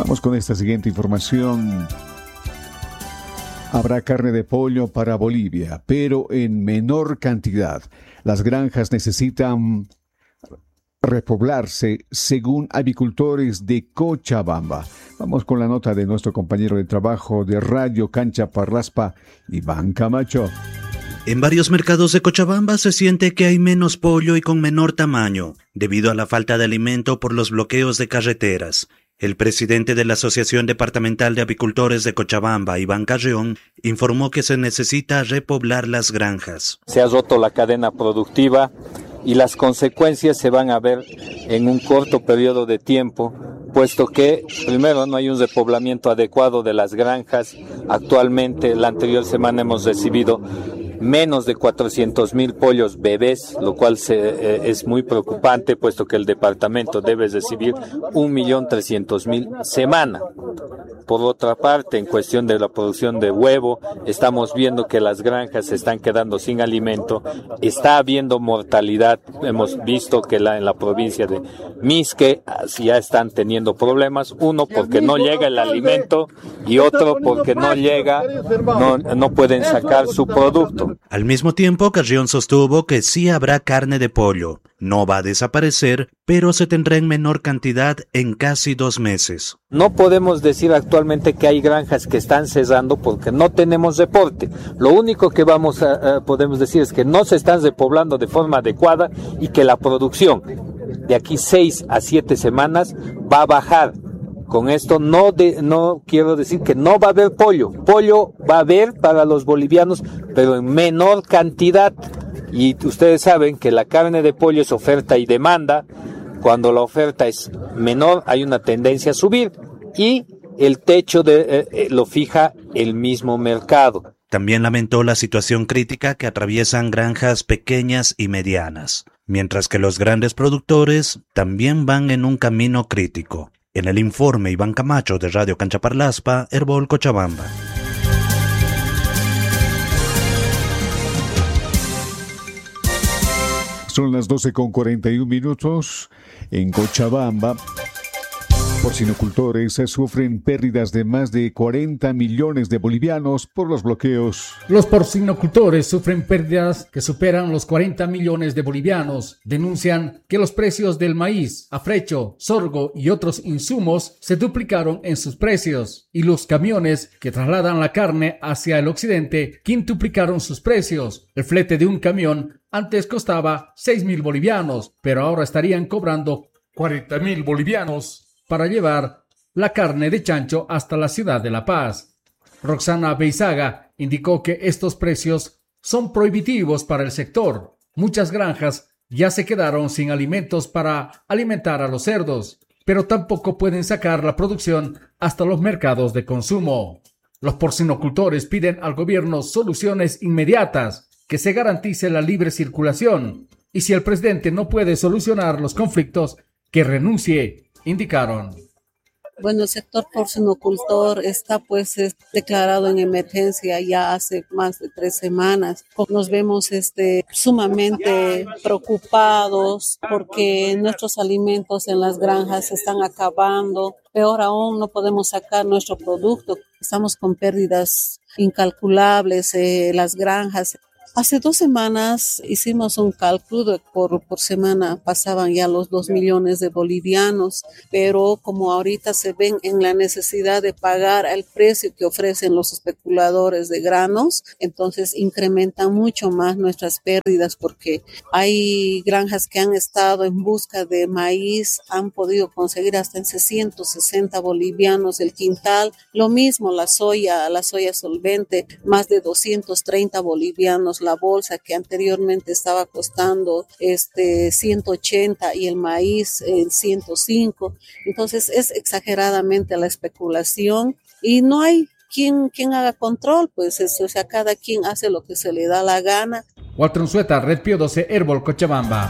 Vamos con esta siguiente información. Habrá carne de pollo para Bolivia, pero en menor cantidad. Las granjas necesitan repoblarse, según avicultores de Cochabamba. Vamos con la nota de nuestro compañero de trabajo de Radio Cancha Parlaspa, Iván Camacho. En varios mercados de Cochabamba se siente que hay menos pollo y con menor tamaño, debido a la falta de alimento por los bloqueos de carreteras. El presidente de la Asociación Departamental de Avicultores de Cochabamba, Iván Carrión, informó que se necesita repoblar las granjas. Se ha roto la cadena productiva y las consecuencias se van a ver en un corto periodo de tiempo, puesto que primero no hay un repoblamiento adecuado de las granjas. Actualmente, la anterior semana hemos recibido menos de 400,000 pollos bebés, lo cual es muy preocupante, puesto que el departamento debe recibir 1.300.000 semana. Por otra parte, en cuestión de la producción de huevo, estamos viendo que las granjas se están quedando sin alimento, está habiendo mortalidad. Hemos visto que en la provincia de Misque ya están teniendo problemas, uno porque no llega el alimento y otro porque no pueden sacar su producto. Al mismo tiempo, Carrión sostuvo que sí habrá carne de pollo. No va a desaparecer, pero se tendrá en menor cantidad en casi 2 meses. No podemos decir actualmente que hay granjas que están cerrando porque no tenemos reporte. Lo único que podemos decir es que no se están repoblando de forma adecuada y que la producción de aquí 6 a 7 semanas va a bajar. Con esto no quiero decir que no va a haber pollo. Pollo va a haber para los bolivianos, pero en menor cantidad. Y ustedes saben que la carne de pollo es oferta y demanda. Cuando la oferta es menor, hay una tendencia a subir y el techo lo fija el mismo mercado. También lamentó la situación crítica que atraviesan granjas pequeñas y medianas, mientras que los grandes productores también van en un camino crítico. En el informe, Iván Camacho de Radio Cancha Parlaspa, Herbol, Cochabamba. Son las 12:41 en Cochabamba. Porcinocultores sufren pérdidas de más de 40 millones de bolivianos por los bloqueos. Los porcinocultores sufren pérdidas que superan los 40 millones de bolivianos. Denuncian que los precios del maíz, afrecho, sorgo y otros insumos se duplicaron en sus precios. Y los camiones que trasladan la carne hacia el occidente quintuplicaron sus precios. El flete de un camión antes costaba 6.000 bolivianos, pero ahora estarían cobrando 40.000 bolivianos para llevar la carne de chancho hasta la ciudad de La Paz. Roxana Beizaga indicó que estos precios son prohibitivos para el sector. Muchas granjas ya se quedaron sin alimentos para alimentar a los cerdos, pero tampoco pueden sacar la producción hasta los mercados de consumo. Los porcinocultores piden al gobierno soluciones inmediatas, que se garantice la libre circulación, y si el presidente no puede solucionar los conflictos, que renuncie, indicaron. Bueno, el sector porcinocultor está declarado en emergencia ya hace más de 3 semanas. Nos vemos sumamente preocupados porque nuestros alimentos en las granjas se están acabando. Peor aún, no podemos sacar nuestro producto. Estamos con pérdidas incalculables, las granjas. Hace 2 semanas hicimos un cálculo, por semana pasaban ya los 2 millones de bolivianos, pero como ahorita se ven en la necesidad de pagar el precio que ofrecen los especuladores de granos, entonces incrementan mucho más nuestras pérdidas porque hay granjas que han estado en busca de maíz, han podido conseguir hasta en 660 bolivianos el quintal, lo mismo la soya solvente, más de 230 bolivianos la bolsa, que anteriormente estaba costando 180 y el maíz 105. Entonces es exageradamente la especulación y no hay quien haga control, pues cada quien hace lo que se le da la gana. Walter Unzueta, Red Pío 12, Herbol, Cochabamba.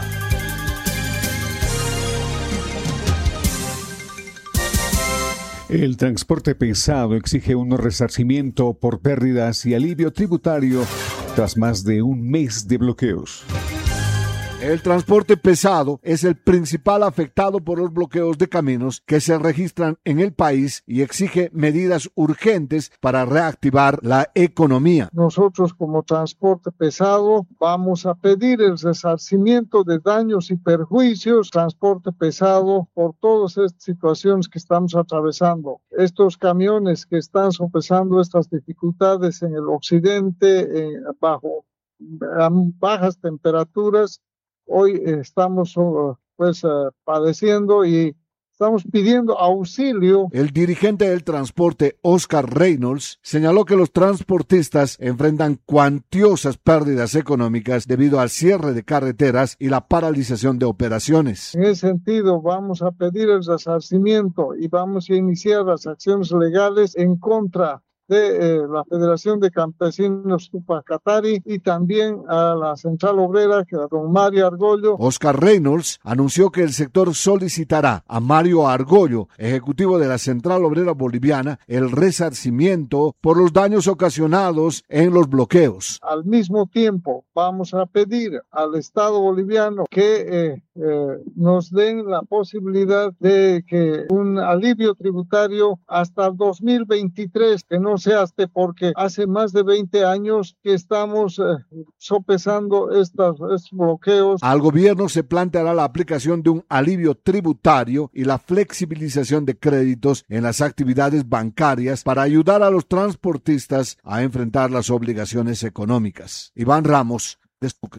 El transporte pesado exige un resarcimiento por pérdidas y alivio tributario tras más de un mes de bloqueos. El transporte pesado es el principal afectado por los bloqueos de caminos que se registran en el país y exige medidas urgentes para reactivar la economía. Nosotros como transporte pesado vamos a pedir el resarcimiento de daños y perjuicios, transporte pesado, por todas estas situaciones que estamos atravesando. Estos camiones que están sopesando estas dificultades en el occidente, bajo bajas temperaturas, hoy estamos padeciendo y estamos pidiendo auxilio. El dirigente del transporte, Oscar Reynolds, señaló que los transportistas enfrentan cuantiosas pérdidas económicas debido al cierre de carreteras y la paralización de operaciones. En ese sentido, vamos a pedir el resarcimiento y vamos a iniciar las acciones legales en contra de la Federación de Campesinos Tupacatari y también a la Central Obrera, que a don Mario Argollo. Oscar Reynolds anunció que el sector solicitará a Mario Argollo, ejecutivo de la Central Obrera Boliviana, el resarcimiento por los daños ocasionados en los bloqueos. Al mismo tiempo, vamos a pedir al Estado boliviano que nos den la posibilidad de que un alivio tributario hasta el 2023, que no se hace porque hace más de 20 años que estamos sopesando estos bloqueos. Al gobierno se planteará la aplicación de un alivio tributario y la flexibilización de créditos en las actividades bancarias para ayudar a los transportistas a enfrentar las obligaciones económicas. Iván Ramos, de Sucre.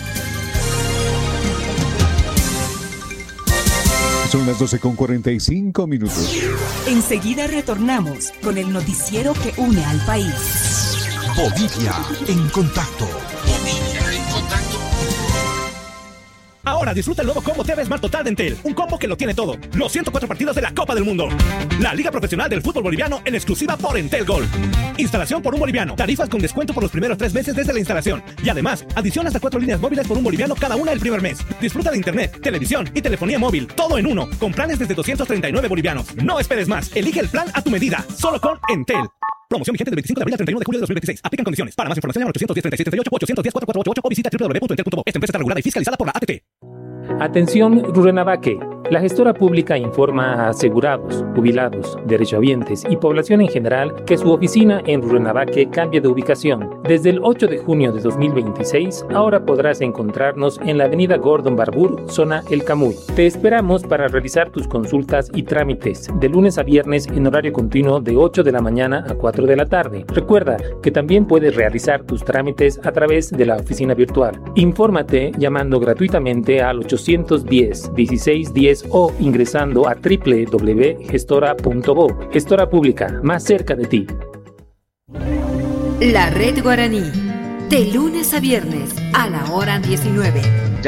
Son las 12:45. Enseguida retornamos con el noticiero que une al país. Bolivia en contacto. Ahora disfruta el nuevo combo TV Smart Total de Entel, un combo que lo tiene todo. Los 104 partidos de la Copa del Mundo. La Liga Profesional del Fútbol Boliviano en exclusiva por Entel Gold. Instalación por $1 boliviano. Tarifas con descuento por los primeros 3 meses desde la instalación. Y además, adición hasta 4 líneas móviles por $1 boliviano cada una el primer mes. Disfruta de internet, televisión y telefonía móvil, todo en uno, con planes desde 239 bolivianos. No esperes más. Elige el plan a tu medida, solo con Entel. Promoción vigente del 25 de abril al 31 de julio de 2026. Aplican condiciones. Para más información, llama 810-3638 o 810-4488 o visita www.entel.bo. Esta empresa está regulada y fiscalizada por la ATT. Atención Rurrenabaque. La gestora pública informa a asegurados, jubilados, derechohabientes y población en general que su oficina en Rurrenabaque cambia de ubicación. Desde el 8 de junio de 2026, ahora podrás encontrarnos en la avenida Gordon Barbour, zona El Camuy. Te esperamos para realizar tus consultas y trámites de lunes a viernes en horario continuo de 8 de la mañana a 4 de la tarde. Recuerda que también puedes realizar tus trámites a través de la oficina virtual. Infórmate llamando gratuitamente al 810-1610 o ingresando a www.gestora.bo. Gestora Pública, más cerca de ti. La Red Guaraní, de lunes a viernes a la hora 19.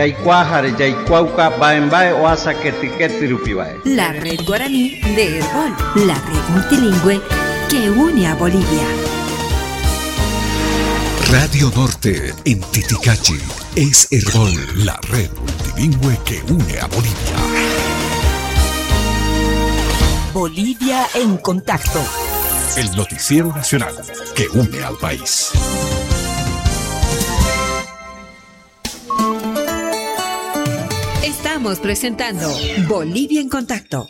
La Red Guaraní de Herbol, la red multilingüe que une a Bolivia. Radio Norte en Titicachi es Herbol, la red multilingüe que une a Bolivia. Bolivia en contacto. El noticiero nacional que une al país. Estamos presentando Bolivia en contacto.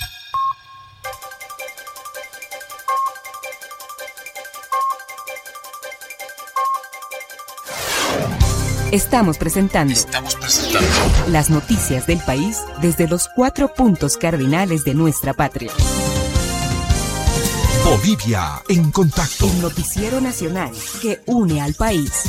Estamos presentando las noticias del país desde los 4 puntos cardinales de nuestra patria. Bolivia en contacto. El noticiero nacional que une al país.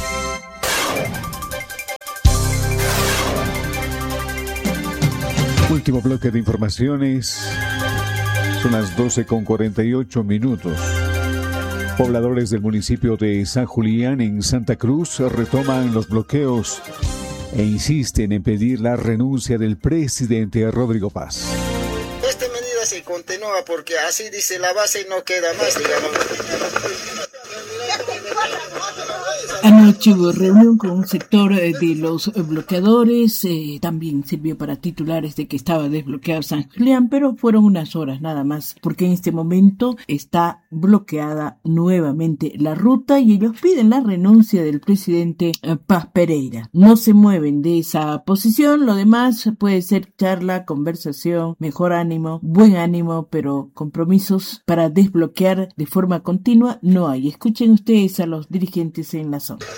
Último bloque de informaciones. Son las 12:48. Pobladores del municipio de San Julián, en Santa Cruz, retoman los bloqueos e insisten en pedir la renuncia del presidente Rodrigo Paz. Esta medida se continúa porque así dice la base y no queda más, digamos. Anoche hubo reunión con un sector de los bloqueadores, también sirvió para titulares de que estaba desbloqueado San Julián, pero fueron unas horas nada más, porque en este momento está bloqueada nuevamente la ruta y ellos piden la renuncia del presidente Paz Pereira. No se mueven de esa posición, lo demás puede ser charla, conversación, mejor ánimo, buen ánimo, pero compromisos para desbloquear de forma continua no hay. Escuchen ustedes a los dirigentes en la zona.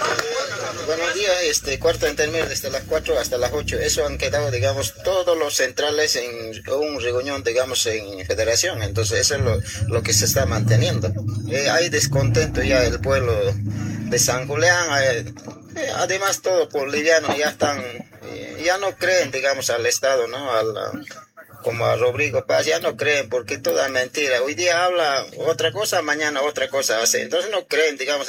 Buenos días, cuarto intermedio desde las 4 hasta las 8. Eso han quedado, digamos, todos los centrales en un reunión, digamos, en federación. Entonces eso es lo que se está manteniendo. Hay descontento ya el pueblo de San Julián. Además, todos bolivianos ya están, ya no creen, digamos, al Estado, ¿no? Como a Rodrigo Paz, ya no creen porque toda mentira. Hoy día habla otra cosa, mañana otra cosa hace. Entonces no creen, digamos,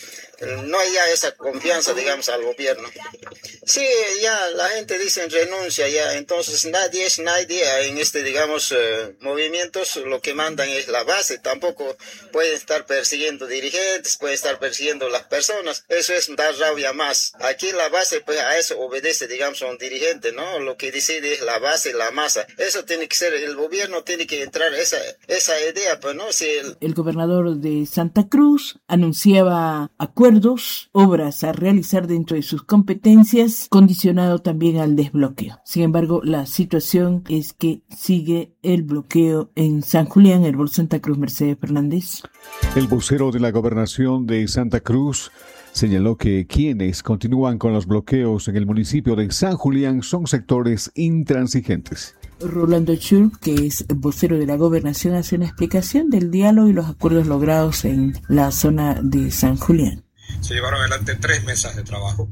no hay ya esa confianza, digamos, al gobierno. Sí, ya la gente dice renuncia ya, entonces nadie en digamos, movimientos, lo que mandan es la base. Tampoco pueden estar persiguiendo dirigentes, pueden estar persiguiendo las personas. Eso es dar rabia más. Aquí la base, pues a eso obedece, digamos, a un dirigente, ¿no? Lo que decide es la base, la masa. Eso tiene que ser, el gobierno tiene que entrar esa idea, pues, ¿no? Si el gobernador de Santa Cruz anunciaba acuerdos, obras a realizar dentro de sus competencias, condicionado también al desbloqueo. Sin embargo, la situación es que sigue el bloqueo en San Julián, Herbol Santa Cruz. Mercedes Fernández. El vocero de la gobernación de Santa Cruz señaló que quienes continúan con los bloqueos en el municipio de San Julián son sectores intransigentes. Rolando Schulp, que es vocero de la gobernación, hace una explicación del diálogo y los acuerdos logrados en la zona de San Julián. Se llevaron adelante 3 mesas de trabajo.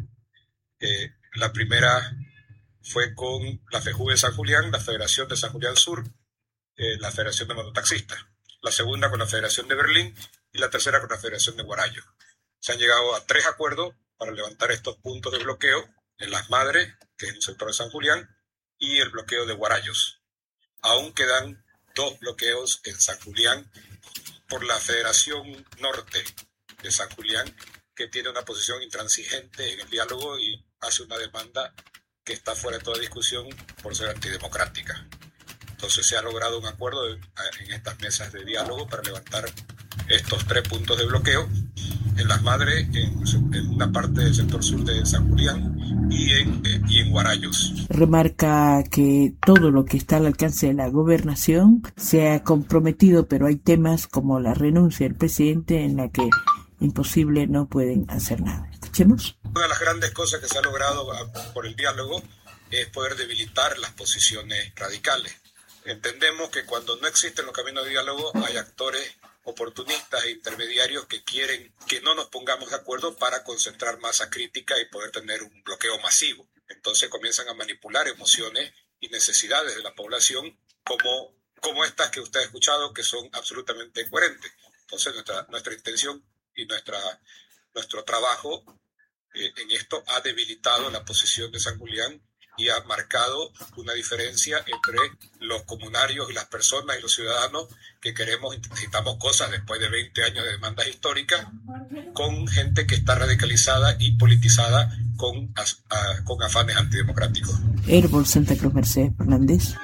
La primera fue con la FEJU de San Julián, la Federación de San Julián Sur, la Federación de Mototaxistas. La segunda con la Federación de Berlín y la tercera con la Federación de Guarayo. Se han llegado a 3 acuerdos para levantar estos puntos de bloqueo en Las Madres, que es el sector de San Julián, y el bloqueo de Guarayos. Aún quedan 2 bloqueos en San Julián por la Federación Norte de San Julián, que tiene una posición intransigente en el diálogo y hace una demanda que está fuera de toda discusión por ser antidemocrática. Entonces se ha logrado un acuerdo en estas mesas de diálogo para levantar estos 3 puntos de bloqueo en Las Madres, en una parte del sector sur de San Julián y en Guarayos. Remarca que todo lo que está al alcance de la gobernación se ha comprometido, pero hay temas como la renuncia del presidente en la que imposible no pueden hacer nada. Escuchemos. Una de las grandes cosas que se ha logrado por el diálogo es poder debilitar las posiciones radicales. Entendemos que cuando no existen los caminos de diálogo hay actores oportunistas e intermediarios que quieren que no nos pongamos de acuerdo para concentrar masa crítica y poder tener un bloqueo masivo. Entonces comienzan a manipular emociones y necesidades de la población como estas que usted ha escuchado, que son absolutamente coherentes. Entonces nuestra intención y nuestro trabajo en esto ha debilitado la posición de San Julián y ha marcado una diferencia entre los comunarios y las personas y los ciudadanos que queremos y necesitamos cosas después de 20 años de demandas históricas, con gente que está radicalizada y politizada con afanes antidemocráticos. Herbol Santa Cruz. Mercedes Fernández.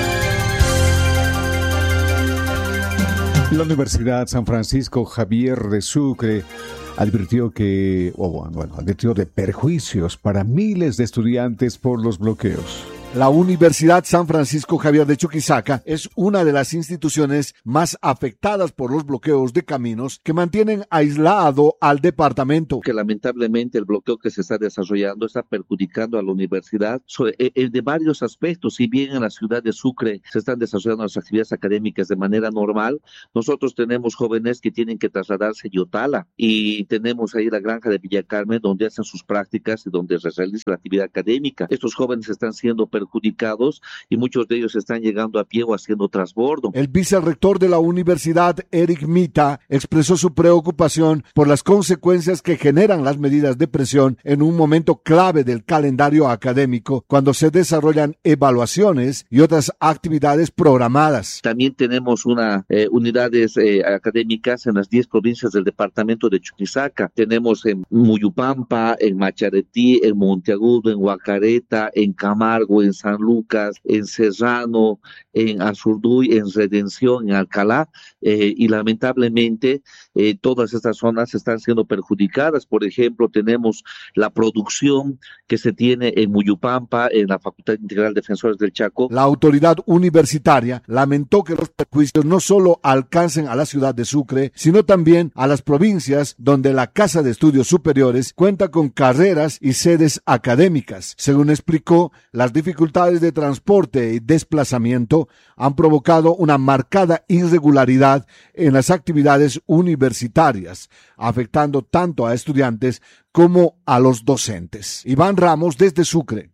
La Universidad San Francisco Javier de Sucre advirtió de perjuicios para miles de estudiantes por los bloqueos. La Universidad San Francisco Javier de Chuquisaca es una de las instituciones más afectadas por los bloqueos de caminos que mantienen aislado al departamento. Que lamentablemente el bloqueo que se está desarrollando está perjudicando a la universidad de varios aspectos. Si bien en la ciudad de Sucre se están desarrollando las actividades académicas de manera normal, nosotros tenemos jóvenes que tienen que trasladarse a Yotala y tenemos ahí la granja de Villa Carmen donde hacen sus prácticas y donde se realiza la actividad académica. Estos jóvenes están siendo perjudicados perjudicados y muchos de ellos están llegando a pie o haciendo transbordo. El vicerrector de la universidad, Eric Mita, expresó su preocupación por las consecuencias que generan las medidas de presión en un momento clave del calendario académico, cuando se desarrollan evaluaciones y otras actividades programadas. También tenemos unidades académicas en las 10 provincias del departamento de Chuquisaca. Tenemos en Muyupampa, en Macharetí, en Monteagudo, en Huacareta, en Camargo, en San Lucas, en Serrano, en Azurduy, en Redención, en Alcalá, y lamentablemente todas estas zonas están siendo perjudicadas. Por ejemplo, tenemos la producción que se tiene en Muyupampa, en la Facultad Integral de Defensores del Chaco. La autoridad universitaria lamentó que los perjuicios no solo alcancen a la ciudad de Sucre, sino también a las provincias donde la Casa de Estudios Superiores cuenta con carreras y sedes académicas. Según explicó, las dificultades de transporte y desplazamiento han provocado una marcada irregularidad en las actividades universitarias, afectando tanto a estudiantes como a los docentes. Iván Ramos desde Sucre.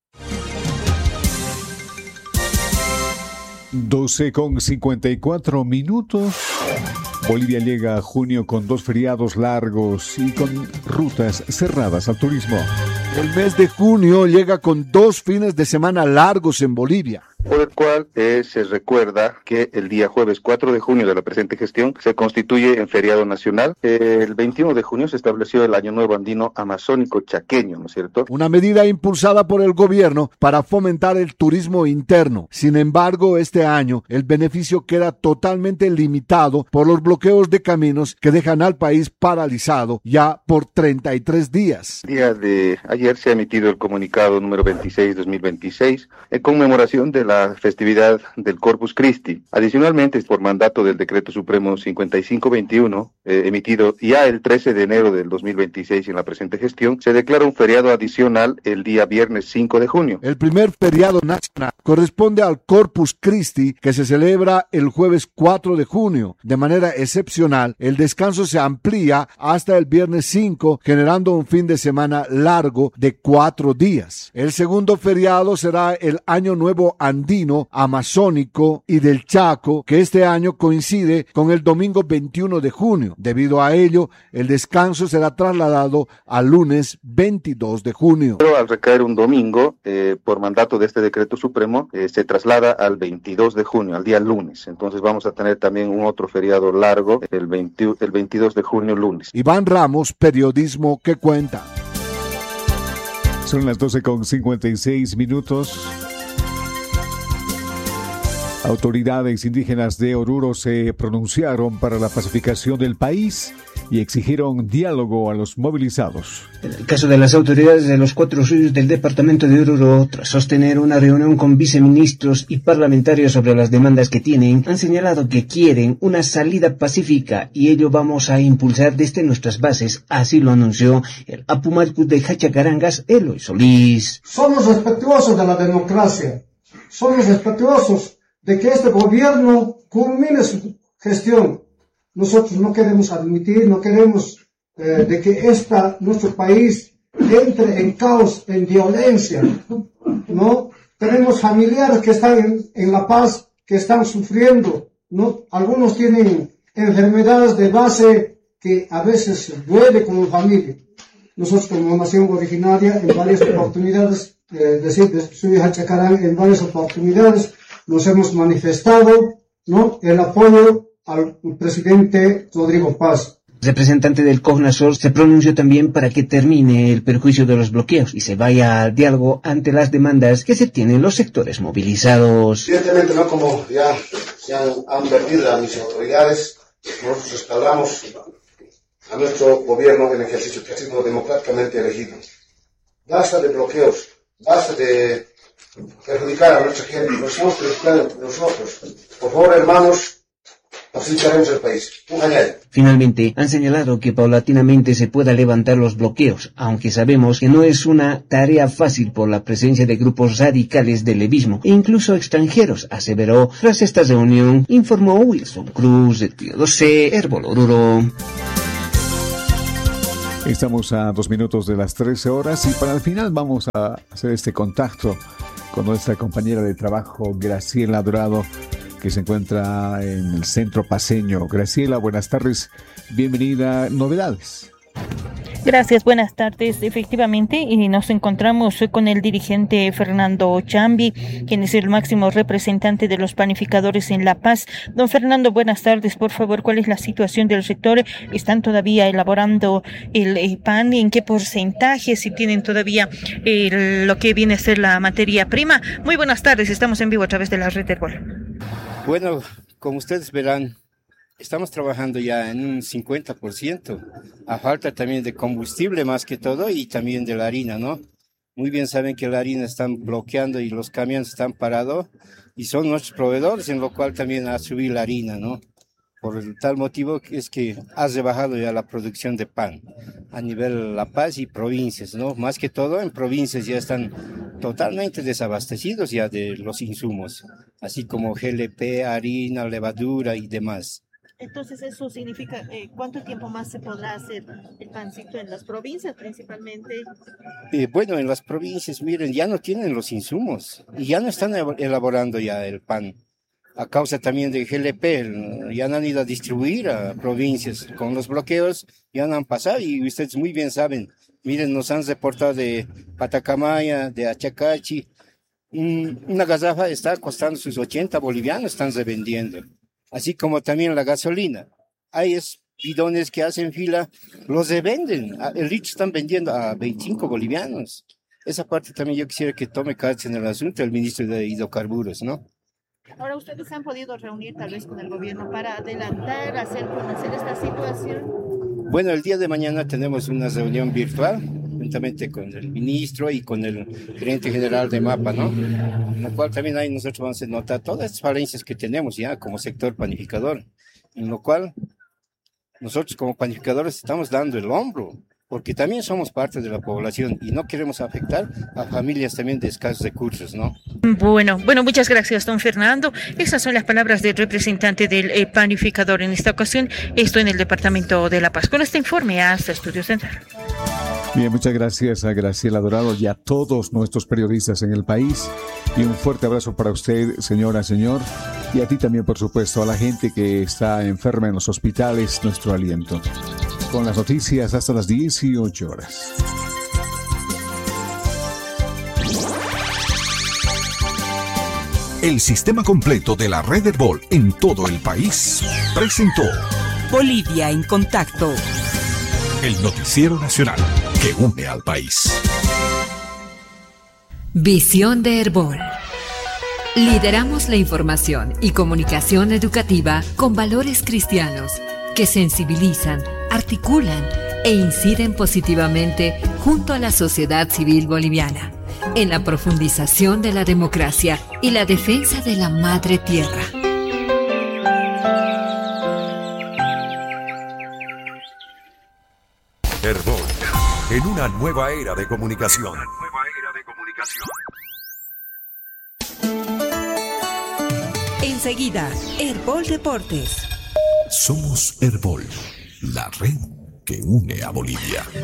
12:54. Bolivia llega a junio con 2 feriados largos y con rutas cerradas al turismo. El mes de junio llega con 2 fines de semana largos en Bolivia, por el cual se recuerda que el día jueves 4 de junio de la presente gestión se constituye en feriado nacional. El 21 de junio se estableció el Año Nuevo Andino Amazónico Chaqueño, ¿no es cierto? Una medida impulsada por el gobierno para fomentar el turismo interno. Sin embargo, este año el beneficio queda totalmente limitado por los bloqueos de caminos que dejan al país paralizado ya por 33 días. El día de ayer se ha emitido el comunicado número 26/2026 en conmemoración de la festividad del Corpus Christi. Adicionalmente, por mandato del Decreto Supremo 5521, emitido ya el 13 de enero del 2026 en la presente gestión, se declara un feriado adicional el día viernes 5 de junio. El primer feriado nacional corresponde al Corpus Christi, que se celebra el jueves 4 de junio. De manera excepcional, el descanso se amplía hasta el viernes 5, generando un fin de semana largo de 4 días. El segundo feriado será el Año Nuevo Andino Amazónico y del Chaco, que este año coincide con el domingo 21 de junio. Debido a ello, el descanso será trasladado al lunes 22 de junio. Pero al recaer un domingo, por mandato de este Decreto Supremo, se traslada al 22 de junio, al día lunes. Entonces vamos a tener también un otro feriado largo, el 22 de junio, lunes. Iván Ramos, periodismo que cuenta. Son las 12:56. Autoridades indígenas de Oruro se pronunciaron para la pacificación del país y exigieron diálogo a los movilizados. En el caso de las autoridades de los 4 ríos del departamento de Oruro, tras sostener una reunión con viceministros y parlamentarios sobre las demandas que tienen, han señalado que quieren una salida pacífica y ello vamos a impulsar desde nuestras bases, así lo anunció el Apumalcus de Hachacarangas, Eloy Solís. Somos respetuosos de la democracia, somos respetuosos de que este gobierno culmine su gestión. Nosotros no queremos admitir, no queremos de que nuestro país entre en caos, en violencia, ¿no? Tenemos familiares que están en La Paz, que están sufriendo, ¿no? Algunos tienen enfermedades de base que a veces duele como familia. Nosotros como nación originaria, en varias oportunidades, soy de Hachacarán, en varias oportunidades, nos hemos manifestado, ¿no?, el apoyo al presidente Rodrigo Paz. El representante del COGNASOR se pronunció también para que termine el perjuicio de los bloqueos y se vaya al diálogo ante las demandas que se tienen los sectores movilizados. Evidentemente, no como ya se han advertido a mis autoridades, nosotros respaldamos a nuestro gobierno en ejercicio que ha sido democráticamente elegido. Basta de bloqueos, basta de perjudicar a nuestra gente, nosotros. Por favor, hermanos, pacificaremos el país. Finalmente, han señalado que paulatinamente se pueda levantar los bloqueos, aunque sabemos que no es una tarea fácil por la presencia de grupos radicales del levismo e incluso extranjeros, aseveró. Tras esta reunión, informó Wilson Cruz de Tío 12, Herbol Oruro. Estamos a 2 minutos de las 13 horas y para el final vamos a hacer este contacto con nuestra compañera de trabajo, Graciela Dorado, que se encuentra en el centro paceño. Graciela, buenas tardes, bienvenida. Novedades. Gracias, buenas tardes. Efectivamente, nos encontramos con el dirigente Fernando Chambi, quien es el máximo representante de los panificadores en La Paz. Don Fernando, buenas tardes. Por favor, ¿cuál es la situación del sector? ¿Están todavía elaborando el pan? ¿En qué porcentaje? Si tienen todavía lo que viene a ser la materia prima. Muy buenas tardes, estamos en vivo a través de la red Herbol. Bueno, como ustedes verán, estamos trabajando ya en un 50%, a falta también de combustible más que todo y también de la harina, ¿no? Muy bien saben que la harina están bloqueando y los camiones están parados y son nuestros proveedores, en lo cual también ha subido la harina, ¿no? Por el tal motivo es que ha rebajado ya la producción de pan a nivel La Paz y provincias, ¿no? Más que todo en provincias ya están totalmente desabastecidos ya de los insumos, así como GLP, harina, levadura y demás. Entonces, ¿eso significa cuánto tiempo más se podrá hacer el pancito en las provincias principalmente? Bueno, en las provincias, miren, ya no tienen los insumos y ya no están elaborando ya el pan. A causa también de GLP, ya no han ido a distribuir a provincias. Con los bloqueos ya no han pasado y ustedes muy bien saben. Miren, nos han reportado de Patacamaya, de Achacachi. Una garrafa está costando sus 80 bolivianos, están revendiendo. Así como también la gasolina. Hay bidones que hacen fila, los revenden. El litro están vendiendo a 25 bolivianos. Esa parte también yo quisiera que tome cartas en el asunto el ministro de Hidrocarburos, ¿no? Ahora, ¿ustedes han podido reunir tal vez con el gobierno para adelantar, hacer conocer esta situación? Bueno, el día de mañana tenemos una reunión virtual, juntamente con el ministro y con el gerente general de MAPA, ¿no? En lo cual también ahí nosotros vamos a notar todas las falencias que tenemos ya como sector panificador, en lo cual nosotros como panificadores estamos dando el hombro, porque también somos parte de la población y no queremos afectar a familias también de escasos recursos, ¿no? Bueno, muchas gracias, don Fernando. Esas son las palabras del representante del panificador en esta ocasión, esto en el departamento de La Paz. Con este informe hasta Estudio Central. Bien, muchas gracias a Graciela Dorado y a todos nuestros periodistas en el país. Y un fuerte abrazo para usted, señora, señor. Y a ti también, por supuesto, a la gente que está enferma en los hospitales, nuestro aliento. Con las noticias hasta las 18 horas. El sistema completo de la red Herbol en todo el país presentó Bolivia en Contacto, el noticiero nacional que une al país. Visión de Herbol. Lideramos la información y comunicación educativa con valores cristianos que sensibilizan, articulan e inciden positivamente junto a la sociedad civil boliviana en la profundización de la democracia y la defensa de la madre tierra. Herbol, en una nueva era de comunicación. Enseguida, Herbol Deportes. Somos Herbol, la red que une a Bolivia.